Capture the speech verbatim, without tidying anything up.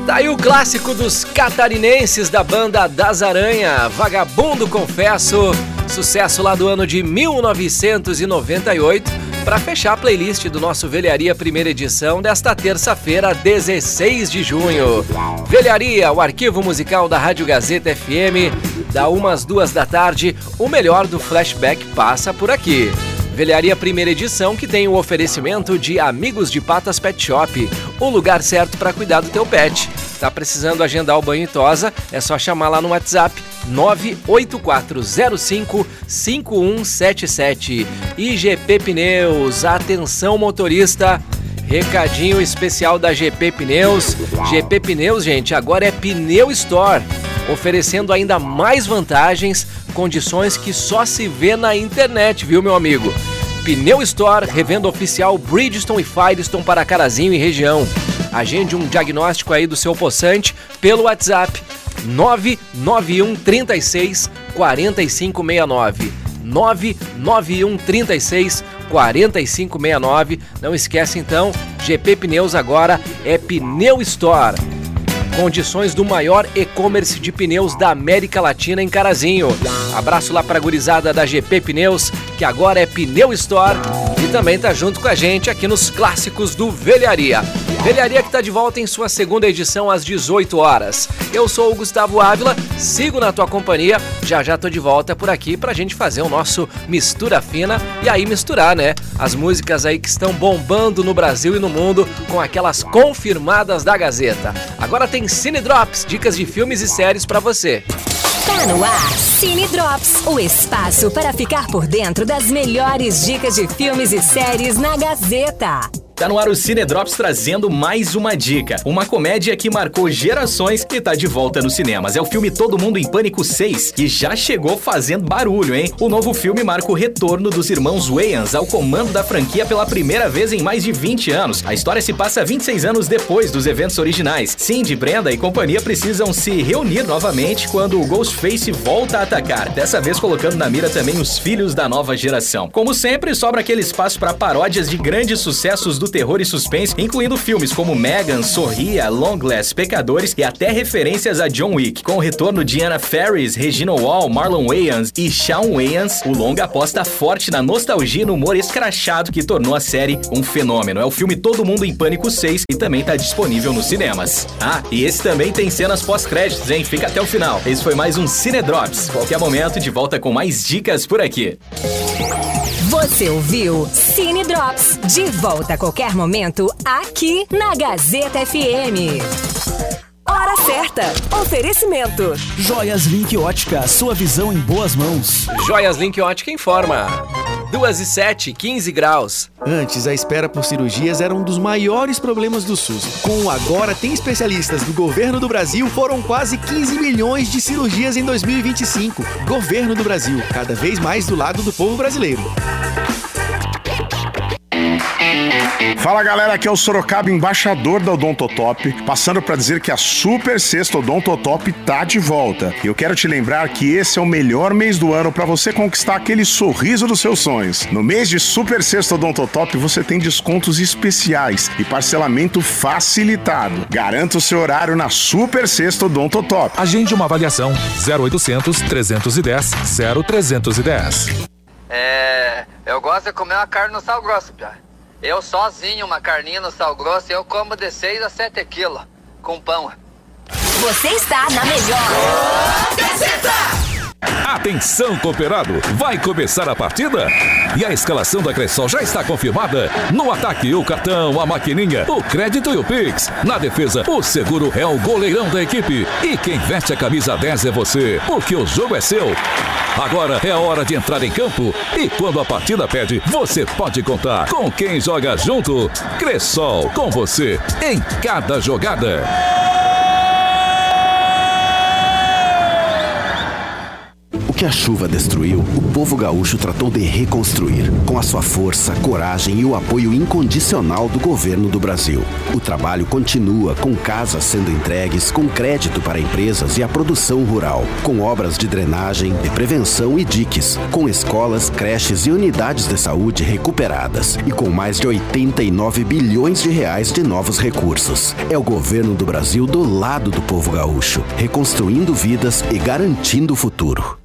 Tá aí o clássico dos catarinenses da banda Das Aranha, Vagabundo Confesso, sucesso lá do ano de mil novecentos e noventa e oito, para fechar a playlist do nosso Velharia primeira edição desta terça-feira, dezesseis de junho. Velharia, o arquivo musical da Rádio Gazeta F M, da uma às duas da tarde, o melhor do flashback passa por aqui. Velharia primeira edição, que tem o oferecimento de Amigos de Patas Pet Shop, o lugar certo para cuidar do teu pet. Tá precisando agendar o banho e tosa? É só chamar lá no WhatsApp nove oito quatro zero cinco cinco um sete sete. I G P Pneus, atenção motorista, recadinho especial da G P Pneus. G P Pneus, gente, agora é Pneu Store, oferecendo ainda mais vantagens, condições que só se vê na internet, viu, meu amigo? Pneu Store, revenda oficial Bridgestone e Firestone para Carazinho e região. Agende um diagnóstico aí do seu possante pelo WhatsApp nove nove um três seis quatro cinco seis nove. nove nove um três seis quatro cinco seis nove. Não esquece então, G P Pneus agora é Pneu Store. Condições do maior e-commerce de pneus da América Latina em Carazinho. Abraço lá pra gurizada da G P Pneus, que agora é Pneu Store e também tá junto com a gente aqui nos clássicos do Velharia. Velharia que tá de volta em sua segunda edição às dezoito horas. Eu sou o Gustavo Ávila, sigo na tua companhia, já já tô de volta por aqui pra gente fazer o nosso Mistura Fina e aí misturar, né? As músicas aí que estão bombando no Brasil e no mundo com aquelas confirmadas da Gazeta. Agora tem Cine Drops, dicas de filmes e séries pra você. Tá no ar, Cine Drops, o espaço para ficar por dentro das melhores dicas de filmes e séries na Gazeta. Tá no ar o Cine Drops trazendo mais uma dica. Uma comédia que marcou gerações e tá de volta nos cinemas. É o filme Todo Mundo em Pânico seis, que já chegou fazendo barulho, hein? O novo filme marca o retorno dos irmãos Wayans ao comando da franquia pela primeira vez em mais de vinte anos. A história se passa vinte e seis anos depois dos eventos originais. Cindy, Brenda e companhia precisam se reunir novamente quando o Ghostface volta a atacar, dessa vez colocando na mira também os filhos da nova geração. Como sempre, sobra aquele espaço para paródias de grandes sucessos do terror e suspense, incluindo filmes como Megan, Sorria, Long Glass, Pecadores e até referências a John Wick. Com o retorno de Anna Faris, Regina Hall, Marlon Wayans e Shawn Wayans, o longa aposta forte na nostalgia e no humor escrachado que tornou a série um fenômeno. É o filme Todo Mundo em Pânico seis e também está disponível nos cinemas. Ah, e esse também tem cenas pós-créditos, hein? Fica até o final. Esse foi mais um Cine Drops. Qualquer momento, de volta com mais dicas por aqui. Você ouviu Cine Drops, de volta a qualquer momento aqui na Gazeta F M. Hora certa, oferecimento. Joias Link Ótica, sua visão em boas mãos. Joias Link Ótica informa. duas e sete, quinze graus. Antes, a espera por cirurgias era um dos maiores problemas do SUS. Com o Agora Tem Especialistas do Governo do Brasil, foram quase quinze milhões de cirurgias em dois mil e vinte e cinco. Governo do Brasil, cada vez mais do lado do povo brasileiro. Fala galera, aqui é o Sorocaba, embaixador da Odontotop, passando para dizer que a Super Sexta Odontotop tá de volta. E eu quero te lembrar que esse é o melhor mês do ano para você conquistar aquele sorriso dos seus sonhos. No mês de Super Sexta Odontotop você tem descontos especiais e parcelamento facilitado. Garanta o seu horário na Super Sexta Odontotop. Agende uma avaliação zero oitocentos, trezentos e dez, zero trezentos e dez. É... eu gosto de comer uma carne no sal grosso, Pia. Eu sozinho, uma carninha no sal grosso, eu como de seis a sete quilos, com pão. Você está na melhor Gazeta! Atenção, cooperado! Vai começar a partida? E a escalação da Cressol já está confirmada? No ataque, o cartão, a maquininha, o crédito e o Pix. Na defesa, o seguro é o goleirão da equipe. E quem veste a camisa dez é você, porque o jogo é seu. Agora é a hora de entrar em campo. E quando a partida pede, você pode contar com quem joga junto. Cressol, com você em cada jogada. que a chuva destruiu, o povo gaúcho tratou de reconstruir, com a sua força, coragem e o apoio incondicional do governo do Brasil. O trabalho continua, com casas sendo entregues, com crédito para empresas e a produção rural, com obras de drenagem, de prevenção e diques, com escolas, creches e unidades de saúde recuperadas e com mais de oitenta e nove bilhões de reais de novos recursos. É o governo do Brasil do lado do povo gaúcho, reconstruindo vidas e garantindo o futuro.